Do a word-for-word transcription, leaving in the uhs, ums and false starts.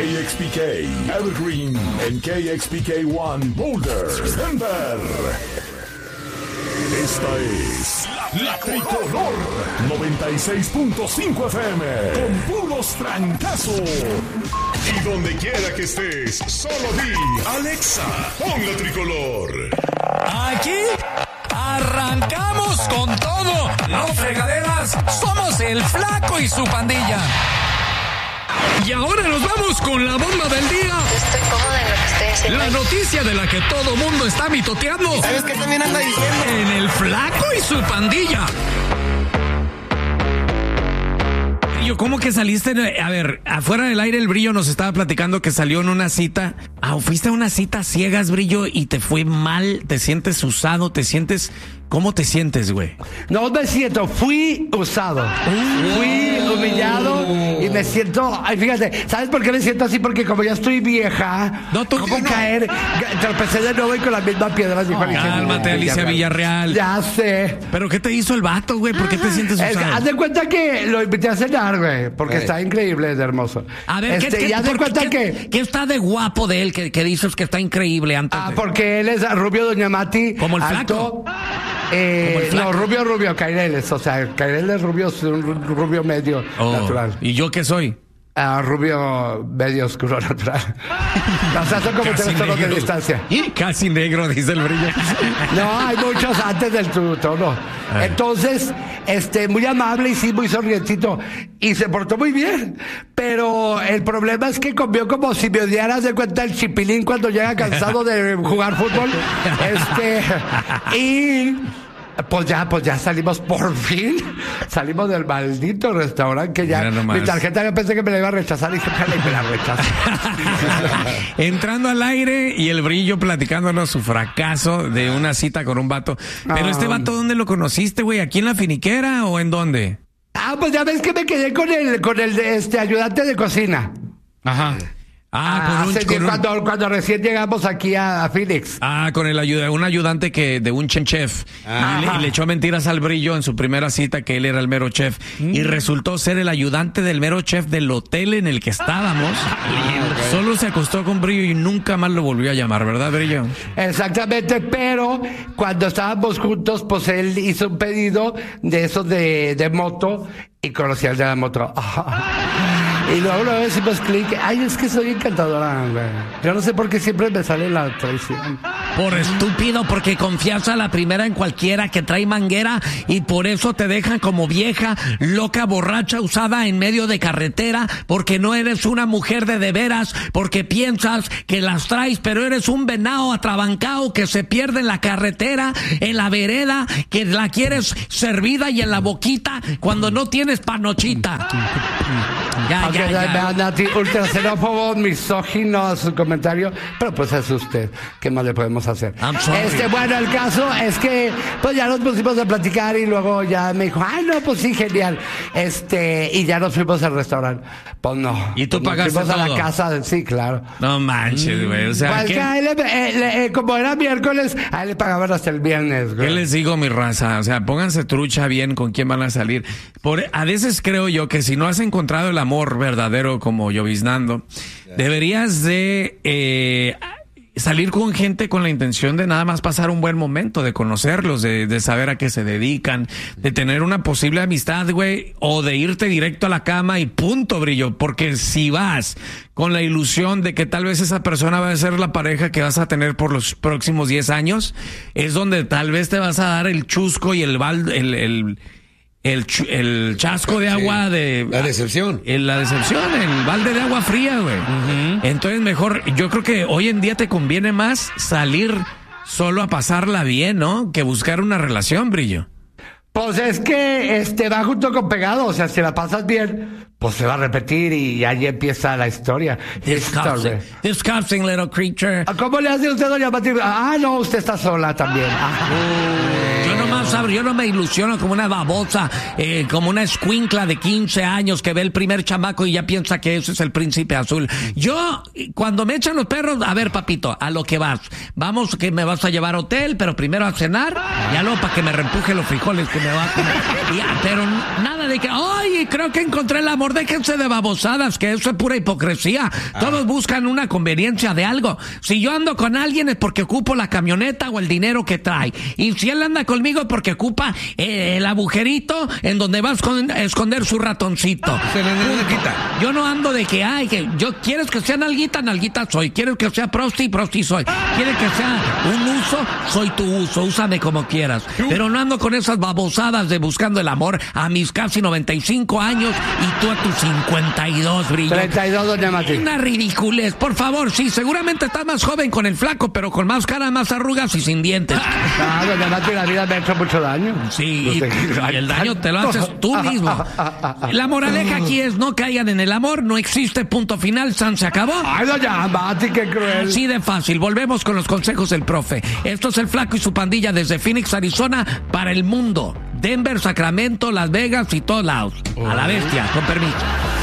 X P K, Evergreen, en K X P K uno, Boulder, Denver. Esta es La Tricolor noventa y seis punto cinco F M, con puros trancazos. Y donde quiera que estés, solo di Alexa, pon La Tricolor. Aquí arrancamos con todo. No fregaderas, somos el Flaco y su pandilla. Y ahora nos vamos con la bomba del día. Estoy cómoda en lo que estoy haciendo. La noticia de la que todo mundo está mitoteando. ¿Sabes qué también anda diciendo? En el Flaco y su pandilla. Brillo, ¿cómo que saliste? A ver, afuera del aire el Brillo nos estaba platicando que salió en una cita. Ah, fuiste a una cita ciegas, Brillo, y te fue mal, te sientes usado, te sientes... ¿Cómo te sientes, güey? No me siento, fui usado. Uh, fui humillado y me siento... Ay, fíjate, ¿sabes por qué me siento así? Porque como ya estoy vieja, no, tú, ¿cómo no. caer? Tropecé de nuevo y con la misma piedra. Dijo oh, cálmate, Alicia Villarreal. Ya sé. ¿Pero qué te hizo el vato, güey? ¿Por qué te sientes usado? Es, haz de cuenta que lo invité a cenar, güey, porque hey. está increíble, es hermoso. A ver, este, ¿qué, y haz de cuenta qué, que... ¿qué está de guapo de él que, que dices que está increíble antes? Ah, de... porque él es rubio, doña Mati. Como el alto, Flaco. Eh, no, rubio, rubio, Caireles. O sea, Caireles rubio, un rubio medio oh, natural. ¿Y yo qué soy? Uh, rubio medio oscuro natural. O sea, son como tres tonos de distancia. Casi negro, dice el Brillo. No, hay muchos antes del tu tono. Ay. Entonces, este, muy amable y sí, muy sonrientito. Y se portó muy bien. Pero el problema es que comió como si me odiaras de cuenta el chipilín cuando llega cansado de jugar fútbol. Este, y... Pues ya, pues ya salimos por fin. Salimos del maldito restaurante que ya mi tarjeta yo pensé que me la iba a rechazar y dije, me la rechazó. Entrando al aire y el Brillo platicándonos su fracaso de una cita con un vato. Pero um, este vato, ¿dónde lo conociste, güey? ¿Aquí en la finiquera o en dónde? Ah, pues ya ves que me quedé con el, con el este ayudante de cocina. Ajá. Ah, ah con un, con cuando, un... cuando recién llegamos aquí a, a Phoenix. Ah, con el ayuda, un ayudante que de un chef. Ah. Y, le, y le echó mentiras al Brillo en su primera cita que él era el mero chef. Mm. Y resultó ser el ayudante del mero chef del hotel en el que estábamos. Ah, okay. Solo se acostó con Brillo y nunca más lo volvió a llamar, ¿verdad, Brillo? Exactamente, pero cuando estábamos juntos, pues él hizo un pedido de esos de, de moto y conocí al de la moto. Y luego luego decimos clic, ay, es que soy encantadora, güey. Yo no sé por qué siempre me sale la traición. Por estúpido, porque confías a la primera en cualquiera que trae manguera y por eso te dejan como vieja, loca, borracha, usada en medio de carretera, porque no eres una mujer de de veras, porque piensas que las traes, pero eres un venado atrabancado que se pierde en la carretera, en la vereda, que la quieres servida y en la boquita cuando no tienes panochita. Ya, ya, ya. Me anda a ti ultra xenófobo, misógino su comentario, pero pues es usted. ¿Qué más le podemos hacer? Este, bueno, el caso es que pues ya nos pusimos a platicar y luego ya me dijo, ay, no, pues sí, genial. Este, y ya nos fuimos al restaurante. Pues no. ¿Y tú pues pagaste nos fuimos todo? a la casa, sí, claro. No manches, güey. O sea, pues ¿qué? que a él, eh, le, eh, como era miércoles, a él le pagaban hasta el viernes, güey. ¿Qué les digo, mi raza? O sea, pónganse trucha bien con quién van a salir. Por, a veces creo yo que si no has encontrado el amor verdadero como lloviznando, yeah. deberías de eh, salir con gente con la intención de nada más pasar un buen momento, de conocerlos, de, de saber a qué se dedican, de tener una posible amistad, güey, o de irte directo a la cama y punto, Brillo, porque si vas con la ilusión de que tal vez esa persona va a ser la pareja que vas a tener por los próximos diez años, es donde tal vez te vas a dar el chusco y el balde, el, el El, ch- el chasco de agua de... La decepción. El, la decepción, el balde de agua fría, güey. Uh-huh. Entonces mejor, yo creo que hoy en día te conviene más salir solo a pasarla bien, ¿no? Que buscar una relación, Brillo. Pues es que este va junto con pegado, o sea, si la pasas bien, pues se va a repetir y ahí empieza la historia. Disgusting, disgusting little creature. ¿Cómo le hace usted, doña Mati? Ah, no, usted está sola también. Ah. Yo nomás vas a ver, yo no me ilusiono como una babosa, eh, como una escuincla de quince años que ve el primer chamaco y ya piensa que ese es el príncipe azul. Yo, cuando me echan los perros, a ver, papito, a lo que vas. Vamos, que me vas a llevar a hotel, pero primero a cenar, ya luego para que me reempuje los frijoles que me va a comer. Ya, pero nada de que, ay, creo que encontré el amor, déjense de babosadas, que eso es pura hipocresía. Todos buscan una conveniencia de algo. Si yo ando con alguien es porque ocupo la camioneta o el dinero que trae. Y si él anda conmigo es porque ocupa eh, el agujerito en donde va a esconder, esconder su ratoncito. Se le quita. Yo no ando de que, ay, que yo quieres que sea nalguita, nalguita soy. Quieres que sea prosti, prosti soy. Quieres que sea un uso, soy tu uso. Úsame como quieras. Pero no ando con esas babosadas de buscando el amor a mis casi noventa y cinco años y tú a tus cincuenta y dos, brillo. treinta y dos, doña Mati. Una ridiculez, por favor, sí, seguramente estás más joven con el flaco, pero con más cara, más arrugas y sin dientes. Ah, doña Mati, la vida me ha hecho mucho daño. Sí, y, y el daño te lo haces tú mismo. La moraleja aquí es no caigan en el amor, no existe, punto final, San se acabó. Ay, doña Mati, qué cruel. Así de fácil, volvemos con los consejos del profe. Esto es el flaco y su pandilla desde Phoenix, Arizona, para el mundo. Denver, Sacramento, Las Vegas y todos lados. A la bestia, con permiso.